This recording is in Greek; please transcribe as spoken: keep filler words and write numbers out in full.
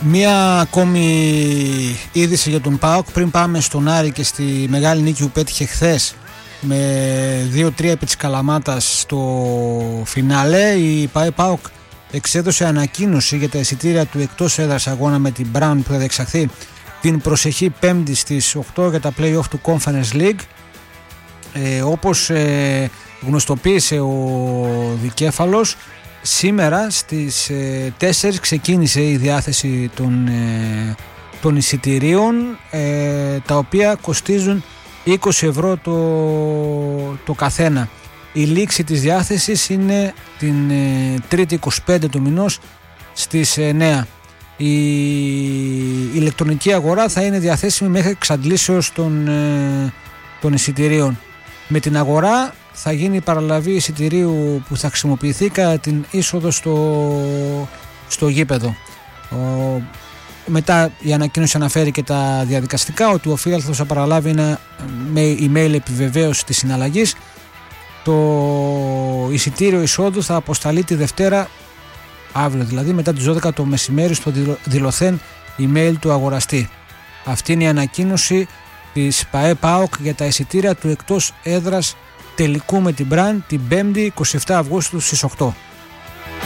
Μία ακόμη είδηση για τον ΠΑΟΚ πριν πάμε στον Άρη και στη μεγάλη νίκη που πέτυχε χθες με δύο τρία επί της Καλαμάτας στο φινάλε. Η ΠΑΟΚ εξέδωσε ανακοίνωση για τα εισιτήρια του εκτός έδρας αγώνα με την Brown που θα διεξαχθεί την προσεχή Πέμπτη στις οκτώ για τα play-off του Conference League. Ε, όπως ε, γνωστοποίησε ο δικέφαλος, σήμερα στις ε, τέσσερις ξεκίνησε η διάθεση των, ε, των εισιτηρίων, ε, τα οποία κοστίζουν είκοσι ευρώ το, το καθένα. Η λήξη της διάθεσης είναι την ε, τρίτη είκοσι πέντε του μηνός στις εννιά. Η ηλεκτρονική αγορά θα είναι διαθέσιμη μέχρι εξαντλήσεως των, ε, των εισιτηρίων. Με την αγορά θα γίνει η παραλαβή εισιτηρίου που θα χρησιμοποιηθεί κατά την είσοδο στο, στο γήπεδο. Ο, μετά η ανακοίνωση αναφέρει και τα διαδικαστικά, ότι ο φύλαθλος θα παραλάβει ένα email επιβεβαίωση της συναλλαγής. Το εισιτήριο εισόδου θα αποσταλεί τη Δευτέρα, αύριο δηλαδή, μετά τις δώδεκα το μεσημέρι στο δηλωθέν email του αγοραστή. Αυτή είναι η ανακοίνωση της ΠΑΕ ΠΑΟΚ για τα εισιτήρια του εκτός έδρας τελικού με την Μπραν την Πέμπτη εικοστή εβδόμη Αυγούστου στις οκτώ.